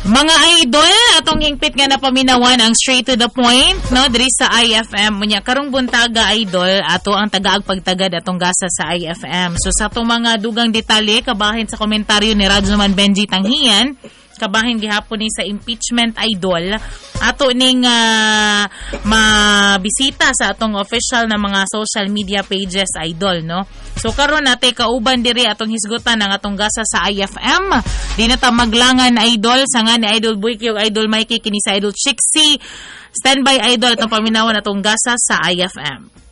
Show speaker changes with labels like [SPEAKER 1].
[SPEAKER 1] Mga idol, atong hingpit nga na paminawan ang straight to the point, no? Diri sa IFM munya karong buntaga idol, ato ang tagaag pagtagad atong gasa sa IFM. So sa atong mga dugang detalye kabahin sa komentaryo ni Radzoman Benji Tanghian, kabahin gihapon ni sa impeachment idol, ato ning mabisita sa atong official na mga social media pages idol, no? So karon nate kauban diri atong hisgutan ang atong gasa sa IFM. Di na ta maglangan idol sa nga ni Idol Buiki ug Idol Mikey kini sa Idol Chixie. Standby idol atong paminawan atong gasa sa IFM.